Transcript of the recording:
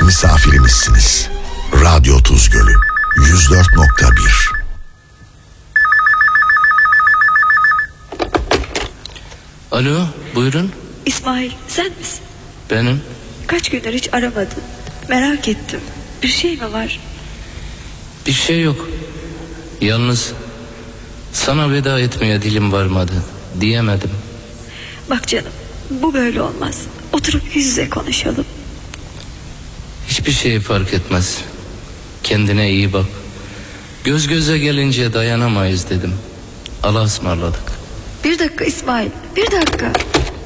misafirimizsiniz. Radyo Tuzgölü 104.1. Alo, buyurun. İsmail, sen misin? Benim. Kaç gündür hiç aramadın. Merak ettim. Bir şey mi var? Bir şey yok. Yalnız sana veda etmeye dilim varmadı. Diyemedim. Bak canım, bu böyle olmaz. Oturup yüz yüze konuşalım. Hiçbir şey fark etmez. Kendine iyi bak. Göz göze gelince dayanamayız dedim. Allah'a ısmarladık. Bir dakika İsmail, bir dakika.